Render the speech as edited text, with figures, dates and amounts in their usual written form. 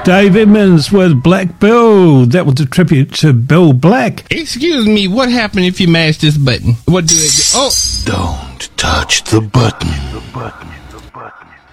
Dave Edmonds with Black Bill. That was a tribute to Bill Black. Excuse me, what happened if you mash this button? What do it do? Oh! Don't touch the button.